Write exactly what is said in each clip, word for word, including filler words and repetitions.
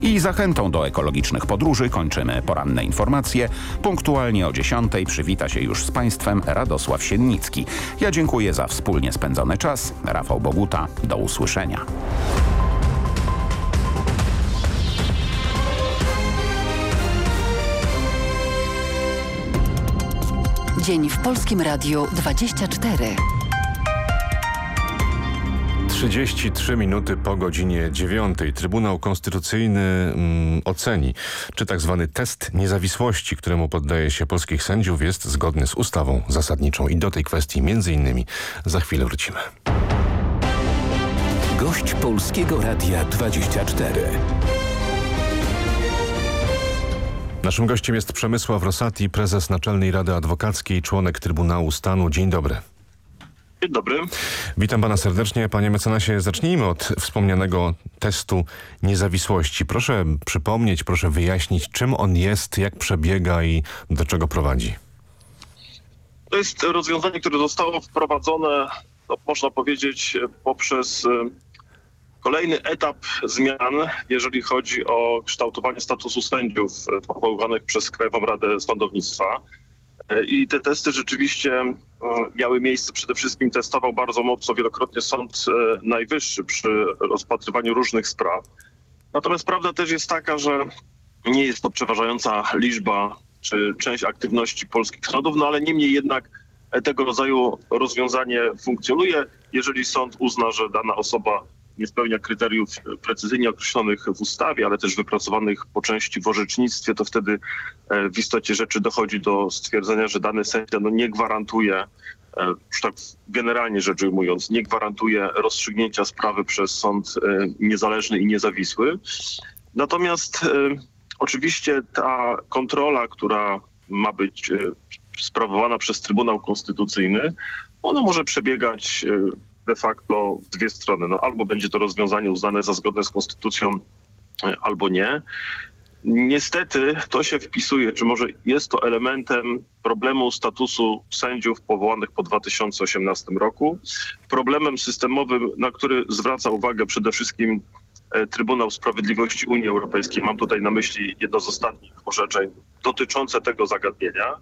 I zachętą do ekologicznych podróży kończymy poranne informacje. Punktualnie o dziesiątej przywita się już z Państwem Radosław Siennicki. Ja dziękuję za wspólnie spędzony czas. Rafał Boguta, do usłyszenia. Dzień w Polskim Radiu dwadzieścia cztery. trzydzieści trzy minuty po godzinie dziewiątej. Trybunał Konstytucyjny mm, oceni, czy tak zwany test niezawisłości, któremu poddaje się polskich sędziów, jest zgodny z ustawą zasadniczą. I do tej kwestii między innymi za chwilę wrócimy. Gość Polskiego Radia dwadzieścia cztery. Naszym gościem jest Przemysław Rosati, prezes Naczelnej Rady Adwokackiej, członek Trybunału Stanu. Dzień dobry. Dzień dobry. Witam pana serdecznie. Panie mecenasie, zacznijmy od wspomnianego testu niezawisłości. Proszę przypomnieć, proszę wyjaśnić, czym on jest, jak przebiega i do czego prowadzi. To jest rozwiązanie, które zostało wprowadzone, no, można powiedzieć, poprzez kolejny etap zmian, jeżeli chodzi o kształtowanie statusu sędziów powoływanych przez Krajową Radę Sądownictwa. I te testy rzeczywiście miały miejsce. Przede wszystkim testował bardzo mocno wielokrotnie Sąd Najwyższy przy rozpatrywaniu różnych spraw. Natomiast prawda też jest taka, że nie jest to przeważająca liczba czy część aktywności polskich sądów, no ale niemniej jednak tego rodzaju rozwiązanie funkcjonuje. Jeżeli sąd uzna, że dana osoba nie spełnia kryteriów precyzyjnie określonych w ustawie, ale też wypracowanych po części w orzecznictwie, to wtedy w istocie rzeczy dochodzi do stwierdzenia, że dany sędzia no nie gwarantuje, już tak generalnie rzecz ujmując, nie gwarantuje rozstrzygnięcia sprawy przez sąd niezależny i niezawisły. Natomiast oczywiście ta kontrola, która ma być sprawowana przez Trybunał Konstytucyjny, ona może przebiegać de facto w dwie strony. No, albo będzie to rozwiązanie uznane za zgodne z konstytucją, albo nie. Niestety to się wpisuje, czy może jest to elementem problemu statusu sędziów powołanych po dwa tysiące osiemnastym roku. Problemem systemowym, na który zwraca uwagę przede wszystkim Trybunał Sprawiedliwości Unii Europejskiej. Mam tutaj na myśli jedno z ostatnich orzeczeń dotyczące tego zagadnienia.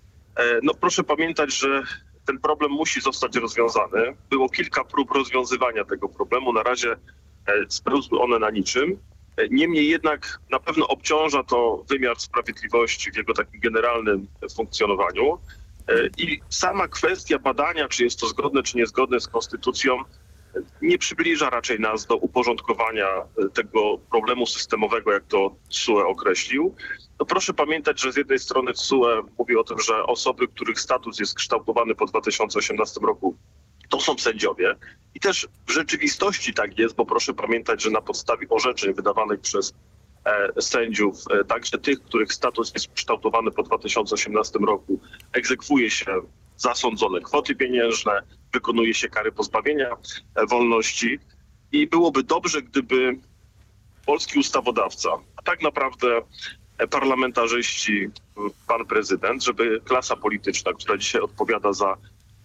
No proszę pamiętać, że ten problem musi zostać rozwiązany. Było kilka prób rozwiązywania tego problemu. Na razie spełzły one na niczym. Niemniej jednak na pewno obciąża to wymiar sprawiedliwości w jego takim generalnym funkcjonowaniu. I sama kwestia badania, czy jest to zgodne, czy niezgodne z konstytucją, nie przybliża raczej nas do uporządkowania tego problemu systemowego, jak to T S U E określił. No proszę pamiętać, że z jednej strony T S U E mówi o tym, że osoby, których status jest kształtowany po dwa tysiące osiemnastym roku, to są sędziowie. I też w rzeczywistości tak jest, bo proszę pamiętać, że na podstawie orzeczeń wydawanych przez e, sędziów, e, także tych, których status jest kształtowany po dwa tysiące osiemnastym roku, egzekwuje się zasądzone kwoty pieniężne, wykonuje się kary pozbawienia e, wolności. I byłoby dobrze, gdyby polski ustawodawca, a tak naprawdę parlamentarzyści, pan prezydent, żeby klasa polityczna, która dzisiaj odpowiada za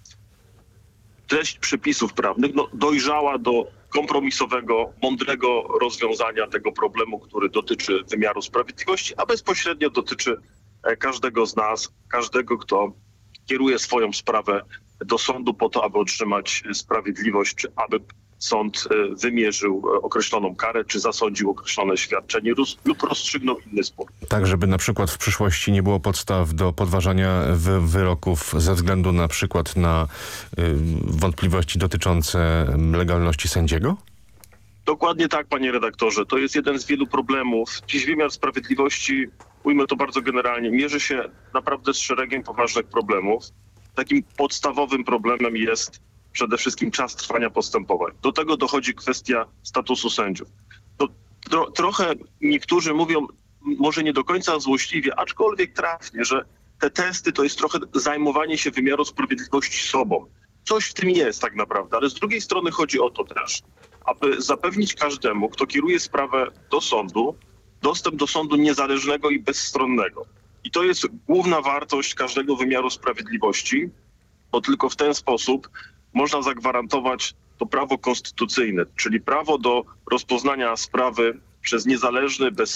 treść przepisów prawnych, no, dojrzała do kompromisowego, mądrego rozwiązania tego problemu, który dotyczy wymiaru sprawiedliwości, a bezpośrednio dotyczy każdego z nas, każdego, kto kieruje swoją sprawę do sądu po to, aby otrzymać sprawiedliwość, czy aby sąd wymierzył określoną karę, czy zasądził określone świadczenie lub rozstrzygnął inny spór. Tak, żeby na przykład w przyszłości nie było podstaw do podważania wy wyroków ze względu na przykład na y, wątpliwości dotyczące legalności sędziego? Dokładnie tak, panie redaktorze. To jest jeden z wielu problemów. Dziś wymiar sprawiedliwości, ujmę to bardzo generalnie, mierzy się naprawdę z szeregiem poważnych problemów. Takim podstawowym problemem jest przede wszystkim czas trwania postępowań. Do tego dochodzi kwestia statusu sędziów. To tro, trochę niektórzy mówią, może nie do końca złośliwie, aczkolwiek trafnie, że te testy to jest trochę zajmowanie się wymiaru sprawiedliwości sobą. Coś w tym jest tak naprawdę, ale z drugiej strony chodzi o to też, aby zapewnić każdemu, kto kieruje sprawę do sądu, dostęp do sądu niezależnego i bezstronnego. I to jest główna wartość każdego wymiaru sprawiedliwości, bo tylko w ten sposób można zagwarantować to prawo konstytucyjne, czyli prawo do rozpoznania sprawy przez niezależny, bez